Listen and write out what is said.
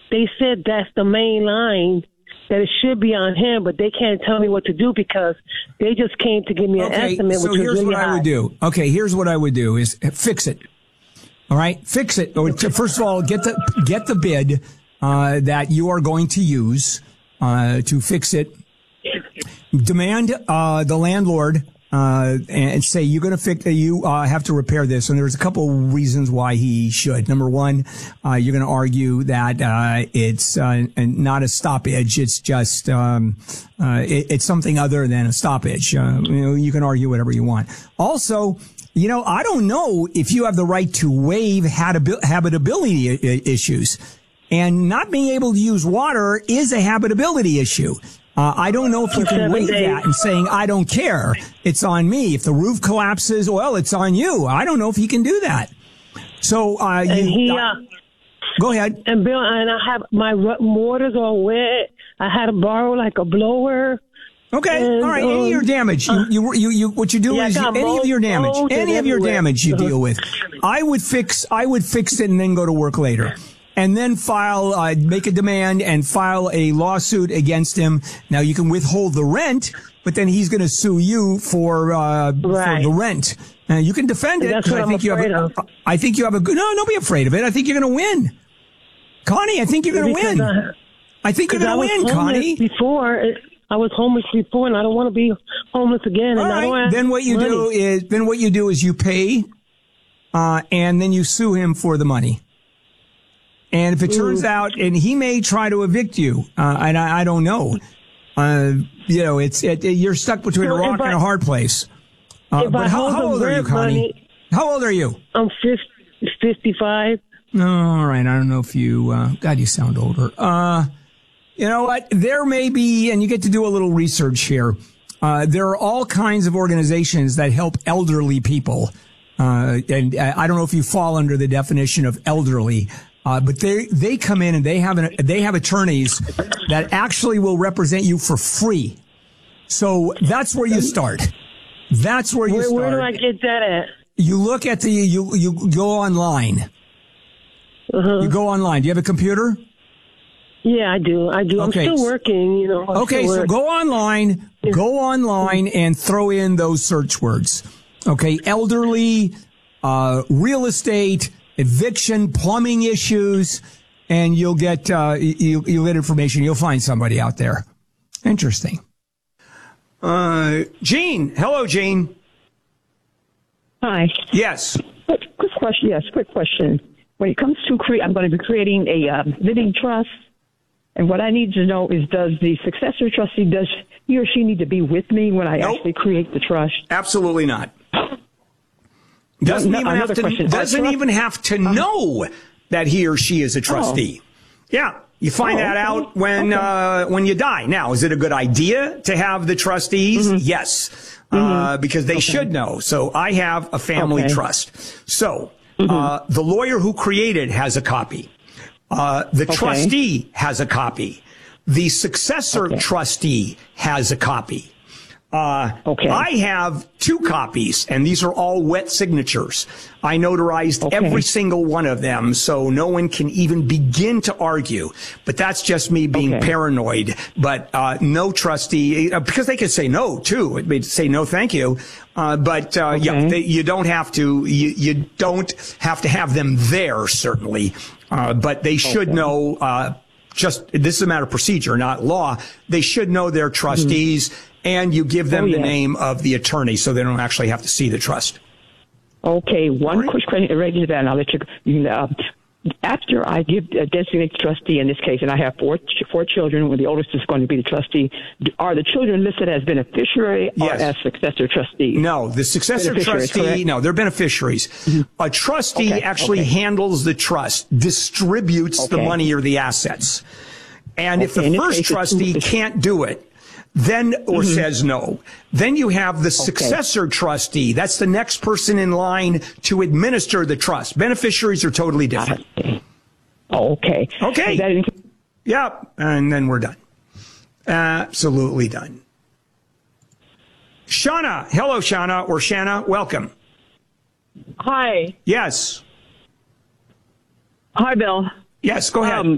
they said that's the main line, that it should be on him, but they can't tell me what to do because they just came to give me an estimate, so which was here's really what I would do. Okay, here's what I would do is fix it. All right, fix it. First of all, get the bid that you are going to use to fix it. Demand the landlord and say you're going to fix. You have to repair this, and there's a couple reasons why he should. Number one, you're going to argue that it's not a stoppage. It's just it's something other than a stoppage. You can argue whatever you want. Also, I don't know if you have the right to waive habitability issues, and not being able to use water is a habitability issue. I don't know if you can waive that and saying, I don't care. It's on me. If the roof collapses, well, it's on you. I don't know if he can do that. So, go ahead. And Bill, and I have my mortars all wet. I had to borrow like a blower. Okay. And, all right. Any of your damage, what you do is any of your damage you deal with. I would fix it and then go to work later. And then make a demand and file a lawsuit against him. Now you can withhold the rent, but then he's going to sue you for the rent. You can defend it because I think you have a good. No, don't be afraid of it. I think you're going to win, Connie. I think you're going to win. I think you're going to win, Connie. I was homeless before, and I don't want to be homeless again. All right. Then what you do is you pay, and then you sue him for the money. And if it turns out, and he may try to evict you, and I don't know, you're stuck between a rock and a hard place. But how old are you, Connie? How old are you? I'm 55. All right. I don't know if you, God, you sound older. You know what? There may be, and you get to do a little research here. There are all kinds of organizations that help elderly people. And I don't know if you fall under the definition of elderly. But they come in and they have attorneys that actually will represent you for free. So that's where you start. That's where you start. Where do I get that at? You look at you go online. Uh-huh. You go online. Do you have a computer? Yeah, I do. Okay. I'm still working, Okay, so go online and throw in those search words. Okay, elderly, real estate, eviction, plumbing issues, and you'll get you'll get information. You'll find somebody out there. Interesting. Jean. Hello, Jean. Hi. Yes. Quick question. Yes, quick question. When it comes to I'm going to be creating a living trust, and what I need to know is, does the successor trustee, does he or she need to be with me when I actually create the trust? Absolutely not. Doesn't even have to know that he or she is a trustee. Yeah, you find that out when you die. Now, is it a good idea to have the trustees? Mm-hmm. Yes, because they should know. So I have a family trust. So the lawyer who created has a copy. The trustee has a copy. The successor trustee has a copy. I have 2 copies, and these are all wet signatures. I notarized every single one of them, so no one can even begin to argue. But that's just me being paranoid. But no trustee, because they could say no, too. They'd say no, thank you. You don't have to. You don't have to have them there, certainly. But they should know. This is a matter of procedure, not law. They should know their trustees. And you give them the name of the attorney so they don't actually have to see the trust. Okay, one quick question related to that, and I'll let you after I give a designated trustee in this case, and I have four children, where the oldest is going to be the trustee, are the children listed as beneficiary or as successor trustee? No, the successor trustee, no, they're beneficiaries. Mm-hmm. A trustee actually handles the trust, distributes the money or the assets. And if the first trustee can't do it, then, or says no, then you have the successor trustee. That's the next person in line to administer the trust. Beneficiaries are totally different. Okay. Yeah. And then we're done. Absolutely done. Shauna. Hello, Shauna, or Shanna. Welcome. Hi. Yes. Hi, Bill. Yes, go ahead.